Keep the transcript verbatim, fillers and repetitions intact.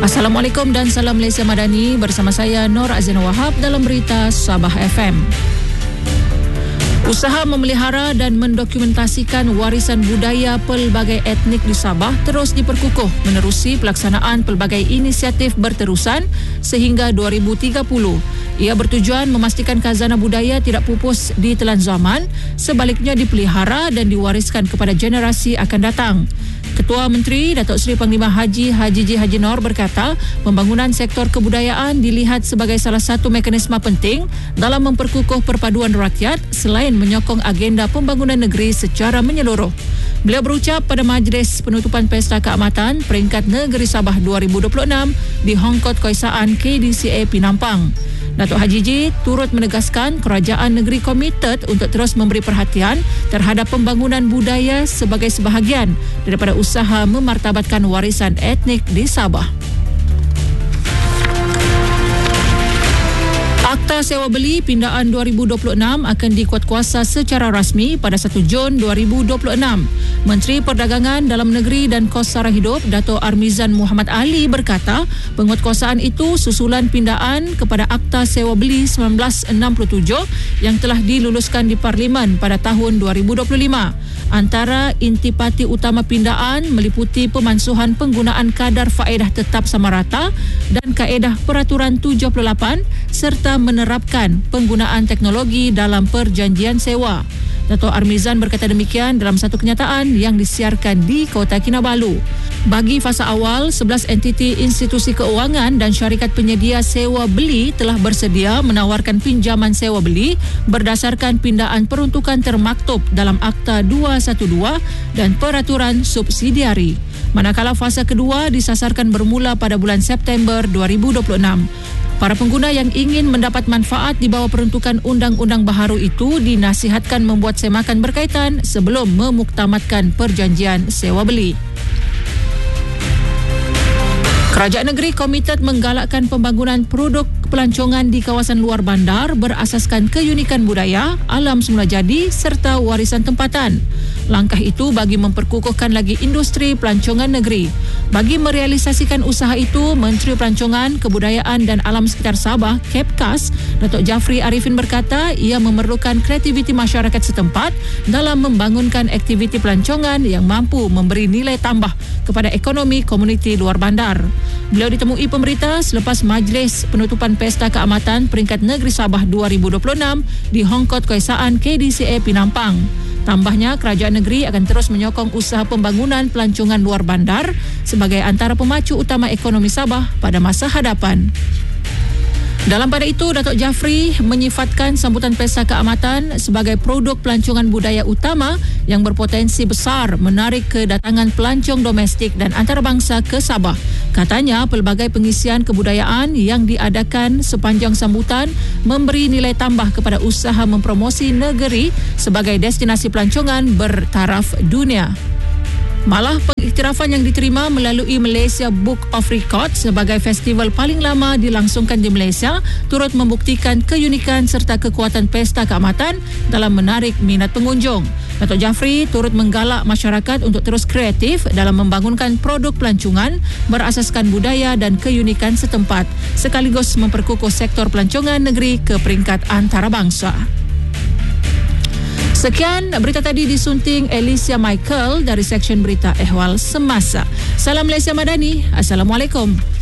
Assalamualaikum dan salam Malaysia Madani, bersama saya Nur Azina Wahab dalam berita Sabah F M. Usaha memelihara dan mendokumentasikan warisan budaya pelbagai etnik di Sabah terus diperkukuh menerusi pelaksanaan pelbagai inisiatif berterusan sehingga dua ribu tiga puluh. Ia bertujuan memastikan khazanah budaya tidak pupus di telan zaman, sebaliknya dipelihara dan diwariskan kepada generasi akan datang. Ketua Menteri Datuk Seri Panglima Haji Haji J. Haji Noor berkata, pembangunan sektor kebudayaan dilihat sebagai salah satu mekanisme penting dalam memperkukuh perpaduan rakyat selain menyokong agenda pembangunan negeri secara menyeluruh. Beliau berucap pada majlis penutupan Pesta Keamatan Peringkat Negeri Sabah dua ribu dua puluh enam di Hongkot Koisaan K D C A Penampang. Datuk Haji J turut menegaskan kerajaan negeri komited untuk terus memberi perhatian terhadap pembangunan budaya sebagai sebahagian daripada usaha memartabatkan warisan etnik di Sabah. Akta Sewa Beli Pindaan dua ribu dua puluh enam akan dikuatkuasa secara rasmi pada satu Jun dua ribu dua puluh enam. Menteri Perdagangan Dalam Negeri dan Kos Sara Hidup Dato' Armizan Muhammad Ali berkata, penguatkuasaan itu susulan pindaan kepada Akta Sewa Beli seribu sembilan ratus enam puluh tujuh yang telah diluluskan di Parlimen pada tahun dua ribu dua puluh lima. Antara intipati utama pindaan meliputi pemansuhan penggunaan kadar faedah tetap sama rata dan kaedah peraturan tujuh puluh lapan serta menerapkan penggunaan teknologi dalam perjanjian sewa. Dato' Armizan berkata demikian dalam satu kenyataan yang disiarkan di Kota Kinabalu. Bagi fasa awal, sebelas entiti institusi keuangan dan syarikat penyedia sewa beli telah bersedia menawarkan pinjaman sewa beli berdasarkan pindaan peruntukan termaktub dalam Akta dua satu dua dan peraturan subsidiari. Manakala fasa kedua disasarkan bermula pada bulan September dua ribu dua puluh enam. Para pengguna yang ingin mendapat manfaat di bawah peruntukan undang-undang baharu itu dinasihatkan membuat semakan berkaitan sebelum memuktamadkan perjanjian sewa beli. Kerajaan negeri komited menggalakkan pembangunan produk pelancongan di kawasan luar bandar berasaskan keunikan budaya, alam semula jadi serta warisan tempatan. Langkah itu bagi memperkukuhkan lagi industri pelancongan negeri. Bagi merealisasikan usaha itu, Menteri Pelancongan, Kebudayaan dan Alam Sekitar Sabah, Kepkas, Datuk Jafri Arifin berkata ia memerlukan kreativiti masyarakat setempat dalam membangunkan aktiviti pelancongan yang mampu memberi nilai tambah kepada ekonomi komuniti luar bandar. Beliau ditemui pemberita selepas majlis penutupan Pesta Keamatan Peringkat Negeri Sabah dua ribu dua puluh enam di Hongkot Koisaan K D C A Penampang. Tambahnya, kerajaan negeri akan terus menyokong usaha pembangunan pelancongan luar bandar sebagai antara pemacu utama ekonomi Sabah pada masa hadapan. Dalam pada itu, Datuk Jafri menyifatkan sambutan Pesta Keamatan sebagai produk pelancongan budaya utama yang berpotensi besar menarik kedatangan pelancong domestik dan antarabangsa ke Sabah. Katanya, pelbagai pengisian kebudayaan yang diadakan sepanjang sambutan memberi nilai tambah kepada usaha mempromosi negeri sebagai destinasi pelancongan bertaraf dunia. Malah pengiktirafan yang diterima melalui Malaysia Book of Records sebagai festival paling lama dilangsungkan di Malaysia turut membuktikan keunikan serta kekuatan Pesta Keamatan dalam menarik minat pengunjung. Datuk Jafri turut menggalak masyarakat untuk terus kreatif dalam membangunkan produk pelancongan berasaskan budaya dan keunikan setempat sekaligus memperkukuh sektor pelancongan negeri ke peringkat antarabangsa. Sekian berita tadi disunting Alicia Michael dari Seksyen Berita Ehwal Semasa. Salam Malaysia Madani. Assalamualaikum.